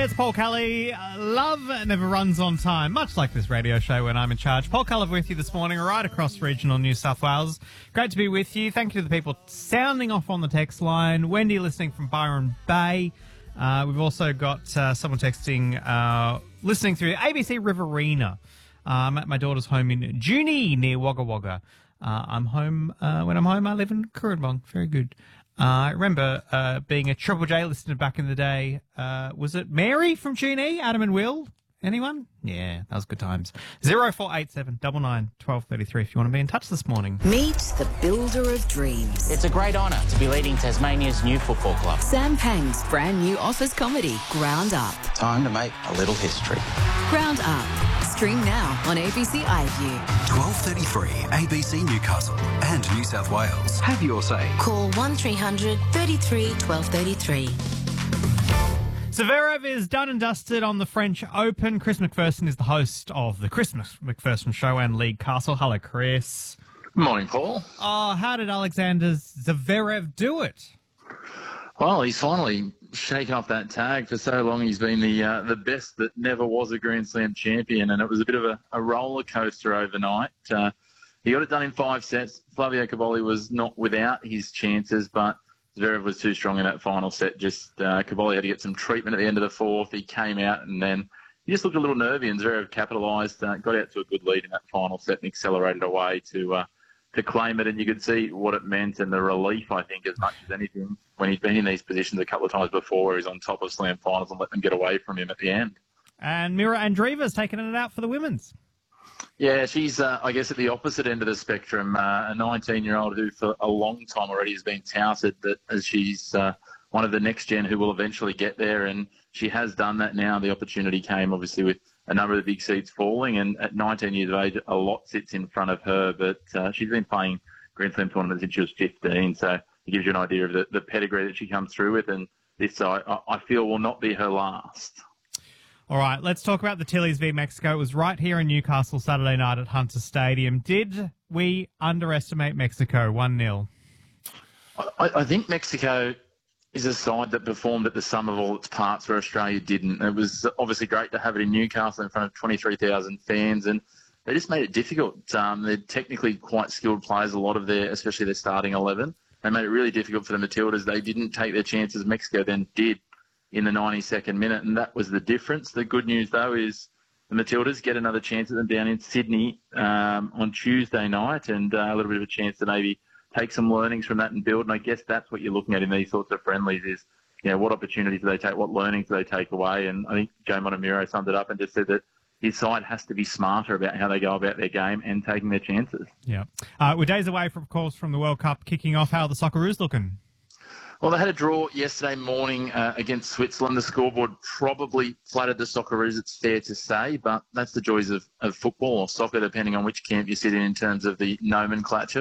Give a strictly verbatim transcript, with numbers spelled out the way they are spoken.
Hey, it's Paul Kelly. Uh, love never runs on time, much like this radio show when I'm in charge. Paul Kelly with you this morning, right across regional New South Wales. Great to be with you. Thank you to the people sounding off on the text line. Wendy listening from Byron Bay. Uh, we've also got uh, someone texting, uh, listening through A B C Riverina. Uh, I'm at my daughter's home in Junee near Wagga Wagga. Uh, I'm home, uh, when I'm home, I live in Currambong. Very good. Uh, I remember uh, being a Triple J listener back in the day. Uh, was it Mary from Junee? Adam and Will? Anyone? Yeah, that was good times. zero four eight seven nine nine one two three three if you want to be in touch this morning. Meet the builder of dreams. It's a great honour to be leading Tasmania's new football club. Sam Pang's brand new office comedy, Ground Up. Time to make a little history. Ground Up. Stream now on A B C iView. twelve thirty-three A B C Newcastle and New South Wales. Have your say. Call one three hundred thirty-three twelve thirty-three. Zverev is done and dusted on the French Open. Chris McPherson is the host of the Chris McPherson Show and League Castle. Hello, Chris. Morning, Paul. Oh, how did Alexander Zverev do it? Well, he's finally shaken off that tag. For so long, he's been the uh, the best that never was a Grand Slam champion, and it was a bit of a, a roller coaster overnight. Uh, he got it done in five sets. Flavio Cobolli was not without his chances, but Zverev was too strong in that final set. Just uh, Cobolli had to get some treatment at the end of the fourth. He came out and then he just looked a little nervy, and Zverev capitalised, uh, got out to a good lead in that final set and accelerated away to uh, to claim it. And you could see what it meant and the relief, I think, as much as anything, when he's been in these positions a couple of times before where he's on top of slam finals and let them get away from him at the end. And Mira Andreeva's taken it out for the women's. Yeah, she's, uh, I guess, at the opposite end of the spectrum. Uh, a nineteen-year-old who for a long time already has been touted that as she's uh, one of the next gen who will eventually get there, and she has done that now. The opportunity came, obviously, with a number of the big seeds falling, and at nineteen years of age, a lot sits in front of her, but uh, she's been playing Grand Slam tournaments since she was fifteen, so it gives you an idea of the, the pedigree that she comes through with, and this, I, I feel, will not be her last. All right, let's talk about the Tillies v Mexico. It was right here in Newcastle Saturday night at Hunter Stadium. Did we underestimate Mexico one nil? I, I think Mexico is a side that performed at the sum of all its parts where Australia didn't. It was obviously great to have it in Newcastle in front of twenty-three thousand fans, and they just made it difficult. Um, they're technically quite skilled players, a lot of their, especially their starting eleven. They made it really difficult for the Matildas. They didn't take their chances. Mexico then did in the ninety-second minute, and that was the difference. The good news, though, is the Matildas get another chance at them down in Sydney um, on Tuesday night, and uh, a little bit of a chance to maybe take some learnings from that and build. And I guess that's what you're looking at in these sorts of friendlies is, you know, what opportunities do they take, what learnings do they take away? And I think Joe Montemuro summed it up and just said that his side has to be smarter about how they go about their game and taking their chances. Yeah. Uh, we're days away, from, of course, from the World Cup kicking off. How are the Socceroos looking? Well, they had a draw yesterday morning uh, against Switzerland. The scoreboard probably flattered the Socceroos, it's fair to say, but that's the joys of, of football or soccer, depending on which camp you sit in in terms of the nomenclature.